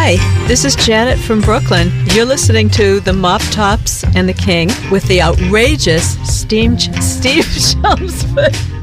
Hi, this is Janet from Brooklyn. You're listening to the Mop Tops and the King with the outrageous Steve Chelmsford.